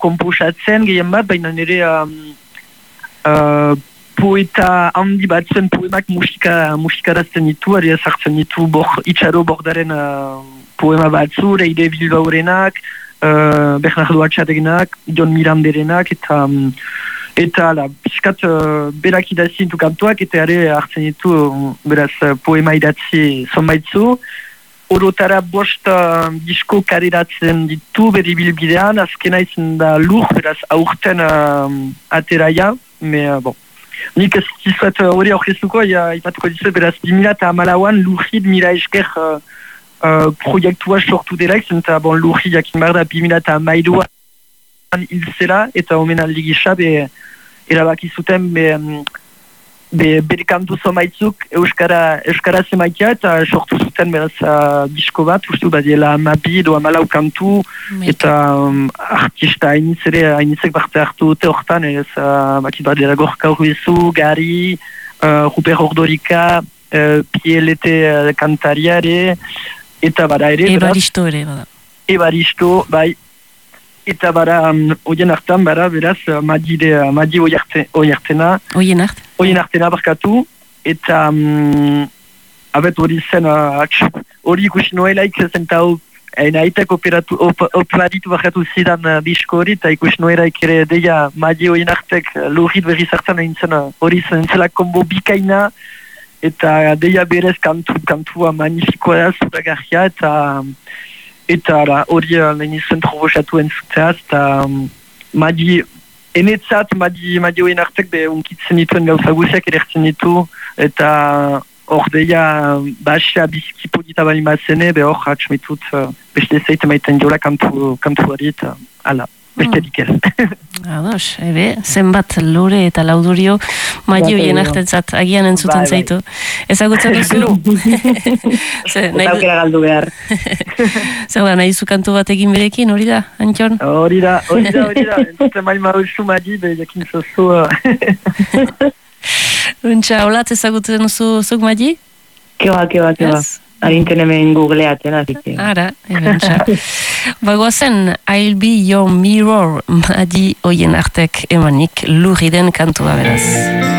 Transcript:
komposatzen gehien bat, baina nire poeta handi batzen poemak musikarazten ditu, ari ezartzen ditu Itxaro Bordaren poema batzu, Leire Bilbaorenak, Bernardo Atxaregnak, Jon Miranderenak, eta piskat berak idatzi ditu kantuak, eta ere hartzen ditu, beraz, poema idatzi zonbaitzu. Orotara bost disko kareratzen ditu bere bilbidean, azkena izan da lur, beraz, aurten ateraia, bon. Nik ez dizuet hori aurkezuko, ipatuko dizuet, beraz, 2014an Lurrid Mira Esker proiektua sortu dela, eta Lurrid jakin behar da 2013an hil zela, eta omenaldi gisa erabaki zuten bere kantu zomaitzuk Euskara zemaitia, eta sortu zuten beraz disko bat, ustu badiela 12 edo 14 kantu, eta artista hainizek parte hartu dute hortan, ez bakit badiela Gorka Urbezu, Gari, Ruper Ordorika, Pielete kantariare, eta bada ere... Ebaristo ere, bada. Ebaristo, bai. Eta bara, oien hartan, beraz, Madi Oiartena. Oien artena barkatu, eta abet hori zen, hori ikusi noelaik zenta aitak operaditu barkatu zidan disko hori, eta ikusi noelaik ere deia Madi Oien artek Lurrid berri zartan egin zen hori zen zela kombo bikaina, eta deia berez kantua magnifikoa da zuragarria, eta hori lehen izan trobosatu entzuteaz, eta enetzat Madi Oien artek unkitzen dituen gauza guziak erertzen ditu, eta hor deia basia biziki polita bali mazene, hor hatxmetut beste zeite maiten jola kantu hori, eta ala, beste dikel. Ados, zenbat lore eta laudurio Madi Oien artetzat agian entzuten zaitu. Ezagutzen duzu? Eta aukera galdu behar. Zer da, nahi zu kantu bat egin berekin, hori da, Antxon? Hori da. Entzuten mail maruzu Madi, jakin zozu. Untxa, holat ezagutzen zuzuk Madi? Keba. Arinten hemen googleatzen, azik. Ara, ebentsa. Bagoazen, I'll be your mirror, Madi Oien artek emanik Lurriden kantua beraz.